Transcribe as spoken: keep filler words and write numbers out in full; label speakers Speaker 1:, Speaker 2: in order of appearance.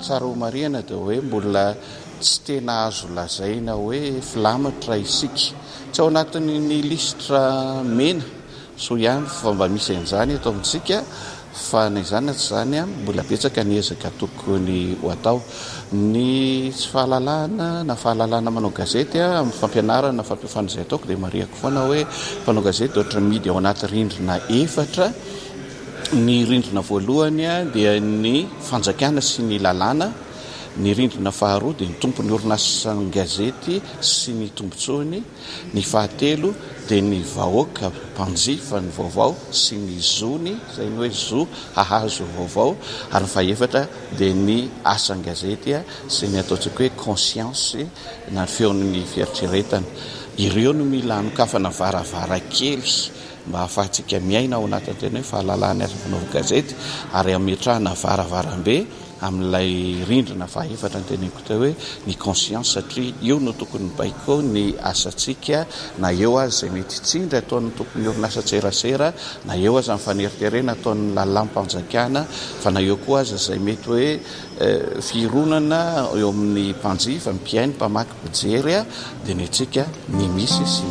Speaker 1: tsara ho marihana dia hoe mbola tsy tena azo lazaina hoe filamatra isika, tsy ao anatin'ny listra mena so ihany fa mba misy an'izany eto amintsika, fa ny izany tsy zany a mbola betsaka ny ezaka tokony ho atao. Ny tsy fahalalana na fahalalana manao gazety a amin'ny fampianarana fampiofana izay ataoko dia marihako foana hoe mpanao gazety dia ohatra midy ao anaty rindrina efatra. Ny rindrina voalohany a dia ny fanjakana sy ny lalàna, ny rindrina faharoa dia ny tompon'ny orinasany gazety sy ny tombontsoany, ny fahatelo dia ny vahoaka mpanjifa ny vaovao sy ny zony izay ny hoe zo hahazo vaovao, ary ny fahaefatra dia ny asan gazety a sy ny ataontsika hoe conscience na feon'ny fieritreretana. Ireo no mila anokafana varavarakely mba ahafahantsika miaina ao anatin'ny tena hoe fahalalana asa fanaovana gazety, ary ametrahana varavarambe amin'ilay rindrina fahaefatra ny teneniko teo hoe ny conscience, satria io no tokony baiko ny asantsika, na eo azy izay mety tsindry ataon'ny tokony orinasa tserasera, na eo azy amin'ny faneriterena ataon'ny lalam-panjakana, fa na eo koa azy izay mety hoe eh, fironana eo amin'ny mpanjifa, mpiaino, mpamaky, mpijery a, dia ny antsika ny misy sy